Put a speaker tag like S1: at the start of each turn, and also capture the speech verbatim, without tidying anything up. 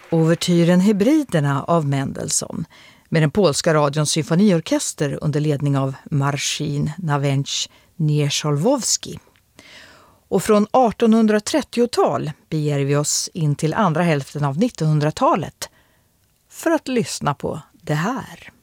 S1: Ouvertyren Hebriderna av Mendelssohn med den polska radions symfoniorkester under ledning av Marcin Nawench-Niesiołowski. Och från artonhundratrettiotal beger vi oss in till andra hälften av nittonhundratalet för att lyssna på det här.